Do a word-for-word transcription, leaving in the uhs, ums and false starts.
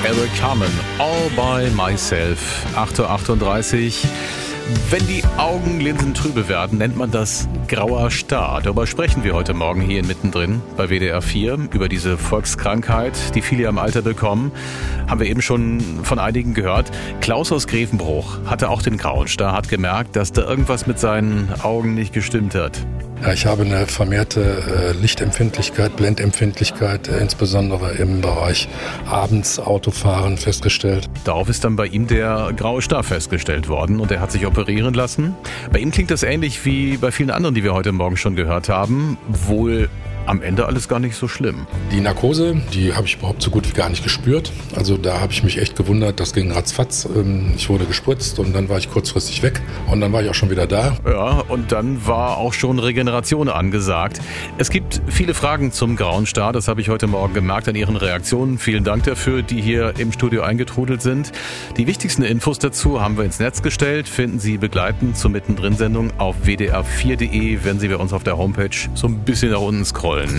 Eric Carmen, All by Myself, acht Uhr achtunddreißig. Wenn die Augenlinsen trübe werden, nennt man das grauer Star. Darüber sprechen wir heute Morgen hier mittendrin bei W D R vier, über diese Volkskrankheit, die viele im Alter bekommen. Haben wir eben schon von einigen gehört. Klaus aus Grevenbruch hatte auch den grauen Star, hat gemerkt, dass da irgendwas mit seinen Augen nicht gestimmt hat. Ja, ich habe eine vermehrte äh, Lichtempfindlichkeit, Blendempfindlichkeit, äh, insbesondere im Bereich abends Autofahren festgestellt. Darauf ist dann bei ihm der graue Star festgestellt worden und er hat sich operieren lassen. Bei ihm klingt das ähnlich wie bei vielen anderen, die wir heute Morgen schon gehört haben. Wohl am Ende alles gar nicht so schlimm. Die Narkose, die habe ich überhaupt so gut wie gar nicht gespürt. Also da habe ich mich echt gewundert, das ging ratzfatz. Ich wurde gespritzt und dann war ich kurzfristig weg und dann war ich auch schon wieder da. Ja, und dann war auch schon Regeneration angesagt. Es gibt viele Fragen zum grauen Star, das habe ich heute Morgen gemerkt an Ihren Reaktionen. Vielen Dank dafür, die hier im Studio eingetrudelt sind. Die wichtigsten Infos dazu haben wir ins Netz gestellt, finden Sie begleitend zur Mittendrin-Sendung auf w d r vier punkt d e, wenn Sie bei uns auf der Homepage so ein bisschen nach unten scrollen.